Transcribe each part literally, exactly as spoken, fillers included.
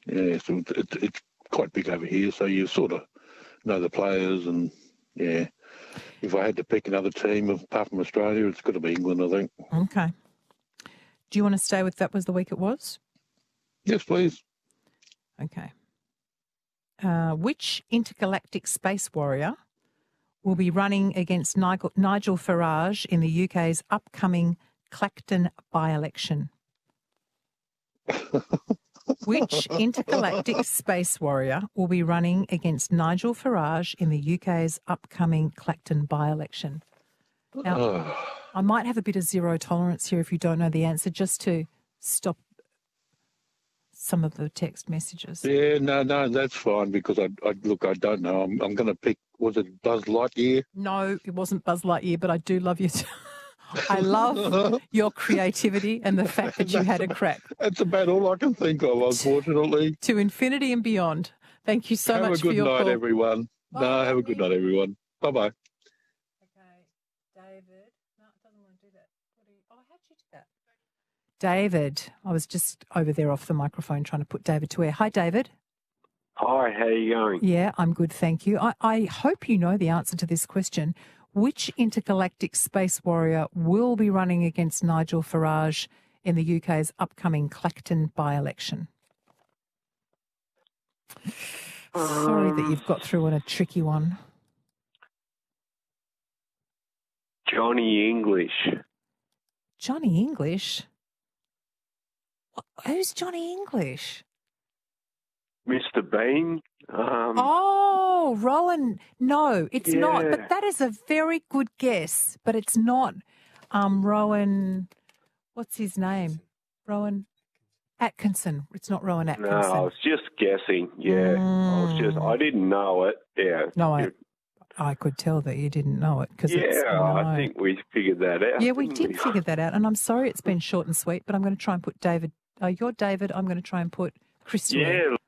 Yeah, so it's, it's quite big over here, so you sort of know the players and, yeah. If I had to pick another team apart from Australia, it's got to be England, I think. Okay. Do you want to stay with that was the week it was? Yes, please. Okay. Uh, which intergalactic space warrior will be running against Nigel, Nigel Farage in the U K's upcoming Clacton by-election? Which intergalactic space warrior will be running against Nigel Farage in the U K's upcoming Clacton by-election? Now, Oh. I might have a bit of zero tolerance here if you don't know the answer, just to stop some of the text messages. Yeah, no, no, that's fine because I, I look, I don't know. I'm, I'm going to pick. Was it Buzz Lightyear? No, it wasn't Buzz Lightyear, but I do love you. T- I love your creativity and the fact that you had a crack. That's about all I can think of, unfortunately. To infinity and beyond. Thank you so have much for your call. Have a good night, everyone. Bye, no, have a good night, everyone. Bye-bye. Okay, David. No, it doesn't want to do that. What you... Oh, how'd you do that? David. I was just over there off the microphone trying to put David to air. Hi, David. Hi, how are you going? Yeah, I'm good, thank you. I, I hope you know the answer to this question. Which intergalactic space warrior will be running against Nigel Farage in the U K's upcoming Clacton by-election? Um, Sorry that you've got through on a tricky one. Johnny English. Johnny English? Who's Johnny English? Mister Bean. Um, oh, Rowan. No, it's yeah. not. But that is a very good guess. But it's not um, Rowan. What's his name? Rowan Atkinson. It's not Rowan Atkinson. No, I was just guessing. Yeah, mm. I was just. I didn't know it. Yeah. No, I. I could tell that you didn't know it because yeah, it's, you know, I think we figured that out. Yeah, we did we? figure that out, and I'm sorry it's been short and sweet, but I'm going to try and put David. Oh, you're David. I'm going to try and put Chris. To yeah. Read.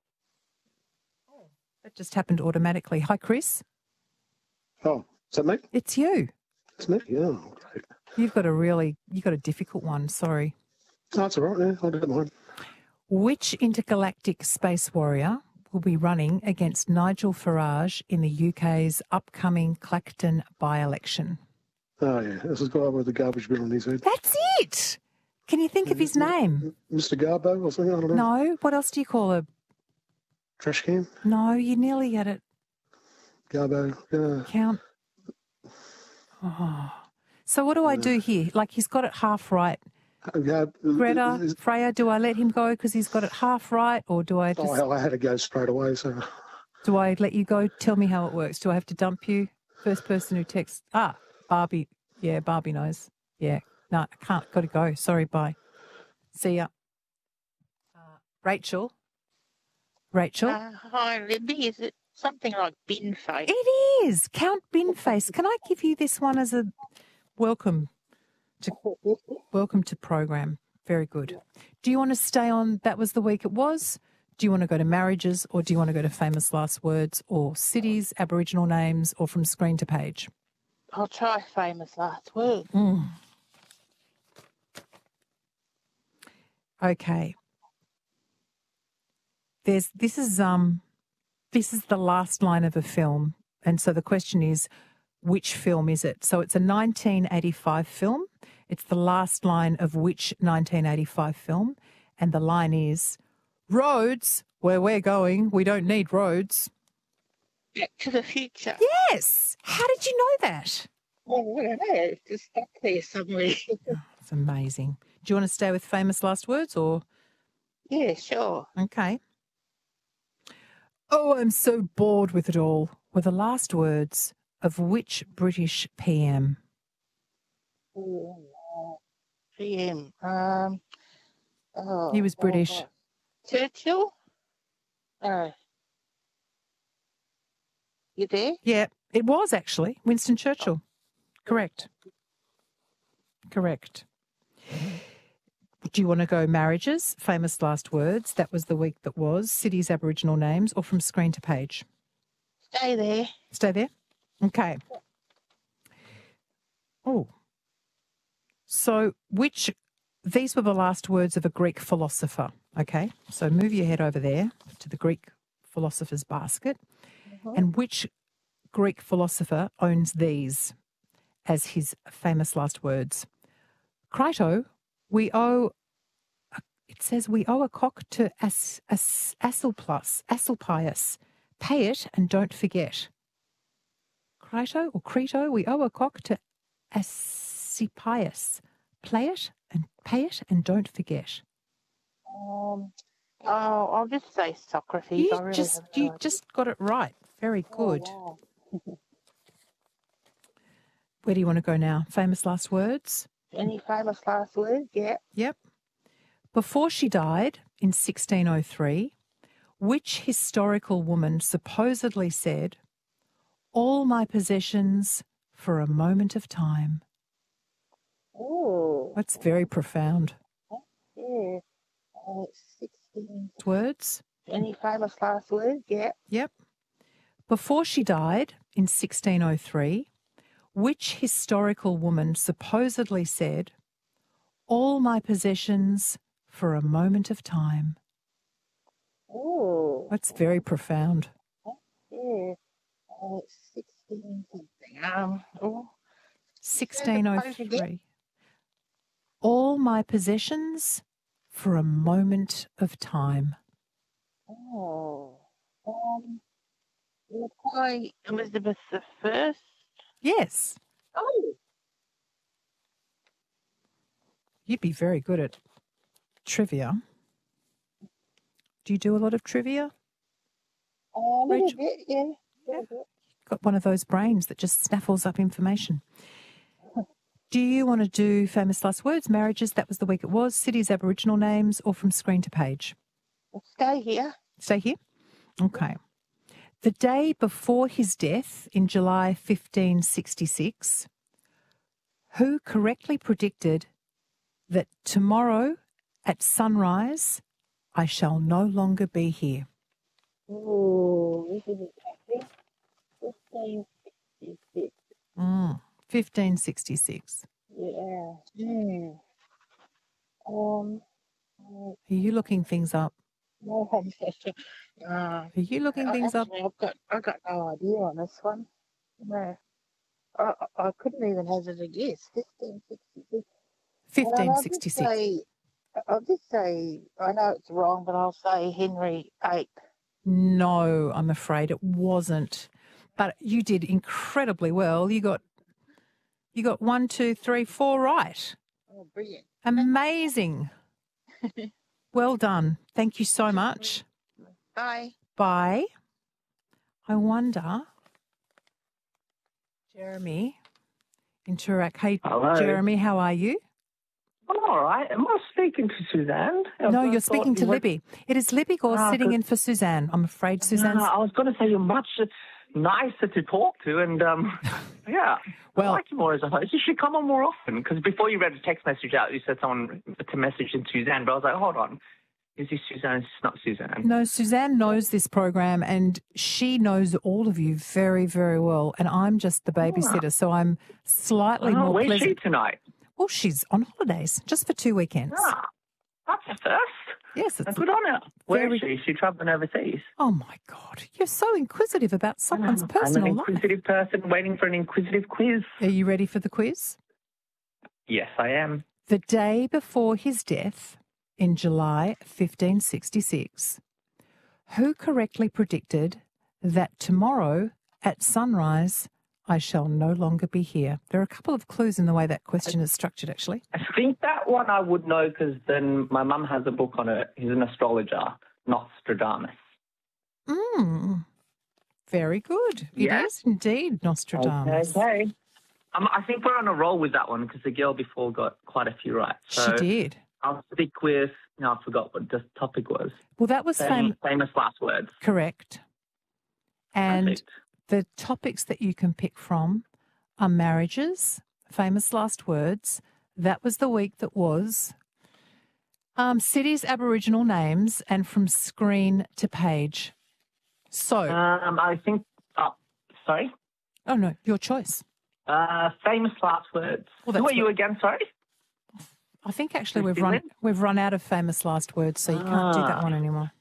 That just happened automatically. Hi, Chris. Oh, is that me? It's you. It's me. Yeah, great. You've got a really, you've got a difficult one. Sorry. No, it's all right. Yeah, I don't mind. Which intergalactic space warrior will be running against Nigel Farage in the U K's upcoming Clacton by-election? Oh, yeah. This is the guy with the garbage bin on his head. That's it. Can you think of his name? Mister Garbo or something? I don't know. No. What else do you call a... Trash can? No, you nearly had it. Garbo. Yeah. Count. Oh. So what do I do here? Like he's got it half right. Yeah, Greta, is, Freya, do I let him go because he's got it half right, or do I just... Oh, hell, I had to go straight away, so... Do I let you go? Tell me how it works. Do I have to dump you? First person who texts... Ah, Barbie. Yeah, Barbie knows. Yeah. No, I can't. Got to go. Sorry, bye. See ya. Uh, Rachel? Rachel? Uh, hi, Libby. Is it something like bin face? It is. Count bin face. Can I give you this one as a welcome to welcome to program? Very good. Do you want to stay on That Was the Week It Was? Do you want to go to marriages, or do you want to go to famous last words, or cities, Aboriginal names, or from screen to page? I'll try famous last words. Mm. Okay. There's this is um this is the last line of a film, and so the question is, which film is it? So it's a nineteen eighty-five film. It's the last line of which nineteen eighty-five film, and the line is, "Roads, where we're going, we don't need roads." Back to the Future. Yes. How did you know that? Oh, I don't know. It's just stuck there somewhere. Oh, it's amazing. Do you want to stay with famous last words, or? Yeah, sure. Okay. Oh, I'm so bored with it all, were the last words of which British P M? Oh, P M. Um, oh, He was British. Oh, Churchill? Oh. You there? Yeah, it was actually Winston Churchill. Correct. Correct. Do you want to go marriages, famous last words, that was the week that was, cities, Aboriginal names, or from screen to page? Stay there. Stay there? Okay. Oh. So which, these were the last words of a Greek philosopher. Okay, so move your head over there to the Greek philosopher's basket. And which Greek philosopher owns these as his famous last words? Crito, we owe, it says we owe a cock to As, As, Asclepius, Asclepius. Pay it and don't forget. Crito or Crito, we owe a cock to Asclepius. Play it and pay it and don't forget. Um, oh, I'll just say Socrates. You I really just have no you idea. just got it right. Very good. Oh, wow. Where do you want to go now? Famous last words? Any famous last words? Yeah. Yep. Before she died in sixteen oh three, which historical woman supposedly said, "All my possessions for a moment of time"? Oh, That's very profound. yeah. Uh, sixteen. Words? Any famous last words? Yeah. Yep. Before she died in sixteen oh three, which historical woman supposedly said, "All my possessions for a moment of time"? Oh, That's very profound. yeah. Uh, sixteen something. Um, oh, sixteen oh three. All my possessions for a moment of time. oh. Um, Queen Elizabeth the First. Yes, Oh, you'd be very good at trivia. Do you do a lot of trivia? a little Rachel? bit, yeah. Yeah. Got one of those brains that just snaffles up information. Do you want to do famous last words, marriages, that was the week it was, cities, Aboriginal names, or from screen to page? We'll stay here. Stay here? Okay. The day before his death in July fifteen sixty-six, who correctly predicted that tomorrow at sunrise I shall no longer be here? Oh, this is interesting. fifteen sixty-six. Mm, fifteen sixty-six. Yeah. Hmm. Um, Are you looking things up? no, I'm not sure. Uh, Are you looking I- things up? actually, I've got, I've got no idea on this one. No. I, I I couldn't even hazard a guess. fifteen sixty-six. fifteen I'll just sixty-six. say, I'll just say, I know it's wrong, but I'll say Henry the Eighth. No, I'm afraid it wasn't. But you did incredibly well. You got you got one, two, three, four right. Oh, brilliant. Amazing. Well done. Thank you so much. Bye. Bye. I wonder, Jeremy, interact. Hey, Hello. Jeremy, how are you? I'm all right. Am I speaking to Suzanne? No, I you're thought speaking to you were- Libby. It is Libby Gore Ah, sitting good. in for Suzanne. I'm afraid Suzanne's... No, I was going to say you're much nicer to talk to, and um, yeah, Well- I like you more as a host. You should come on more often, because before you read the text message out, you said someone to message in Suzanne, but I was like, hold on, is this Suzanne? It's not Suzanne. No, Suzanne knows this program and she knows all of you very, very well. And I'm just the babysitter, so I'm slightly Oh, more where's pleasant. she tonight? Well, she's on holidays just for two weekends. Ah, that's a first. Yes, it's Good on her. Where very- is she? Is she travelling overseas? Oh my God, you're so inquisitive about someone's I'm personal an life. inquisitive person waiting for an inquisitive quiz. Are you ready for the quiz? Yes, I am. The day before his death in July fifteen sixty-six, who correctly predicted that tomorrow at sunrise I shall no longer be here? There are a couple of clues in the way that question is structured, actually. I think that one I would know because then my mum has a book on it. He's an astrologer, Nostradamus. Mm, very good. It Yeah. is indeed Nostradamus. Okay. Um, I think we're on a roll with that one because the girl before got quite a few right. So She did. I'll stick with, no, I forgot what the topic was. Well, that was Fam- fam- famous last words. correct. And Perfect. the topics that you can pick from are marriages, famous last words. That was the week that was. Um, cities, Aboriginal names, and from screen to page. So, Um, I think, oh, sorry. oh no, your choice. Uh, famous last words. Well, Who that's are you what- again, sorry? I think actually New we've run Zealand? we've run out of famous last words, so you can't do that Ah. one anymore.